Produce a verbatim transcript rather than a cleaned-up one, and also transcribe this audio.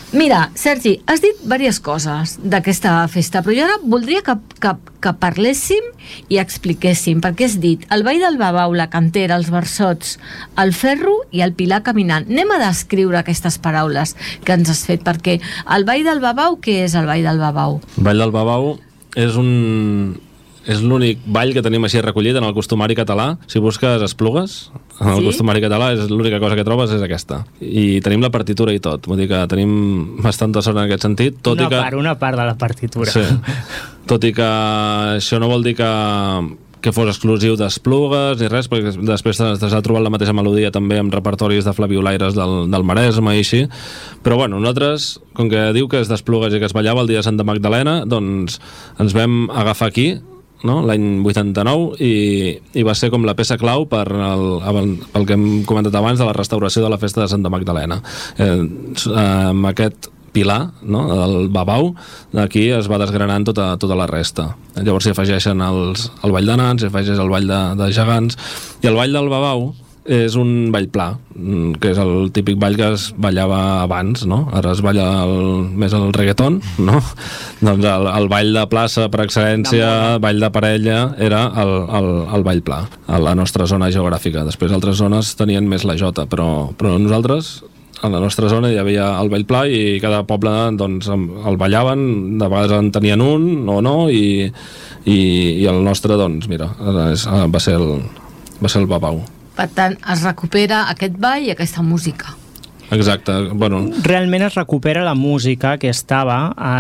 Mira, Sergi, has dit diverses coses d'aquesta festa, però jo ara voldria que, que, que parléssim i expliquéssim, perquè has dit el ball del babau, la cantera, els versots, el ferro i el pilar caminant. Anem a descriure aquestes paraules que ens has fet, perquè el ball del babau, què és el ball del babau? El ball del babau és un... és l'únic ball que tenim així recollit en el costumari català. Si busques Esplugues, en el Sí? costumari català, és l'única cosa que trobes és aquesta. I tenim la partitura i tot. Vull dir que tenim bastanta sort en aquest sentit. Tot una i que... part, una part de la partitura. Sí. Tot i que això no vol dir que que fos exclusiu d'Esplugues ni res, perquè després s'ha trobat la mateixa melodia també amb repertoris de flabiolaires del, del Maresme i així, però bueno, nosaltres, com que diu que és d'Esplugues i que es ballava el dia de Santa Magdalena, doncs ens vam agafar aquí, no? L'any vuitanta-nou, i, i va ser com la peça clau per el, pel que hem comentat abans de la restauració de la festa de Santa Magdalena. Eh, amb aquest pilar, no? El babau, d'aquí es va desgranant tota, tota la resta. Llavors s'hi afegeixen els, el ball de nans, s'hi afegeix el ball de, de gegants, i el ball del babau és un ball pla, que és el típic ball que es ballava abans, no? Ara es balla el, més el reggaeton, no? Doncs el, el ball de plaça per excel·lència, ball de parella, era el, el, el ball pla, a la nostra zona geogràfica. Després altres zones tenien més la jota, però, però nosaltres, a la nostra zona hi havia el ball pla i cada poble doncs, el ballaven, de vegades en tenien un o no, i, i, i el nostre, doncs, mira, és, va ser el, va ser el babau. Per tant, es recupera aquest ball i aquesta música. Exacte, bueno... Realment es recupera la música que estava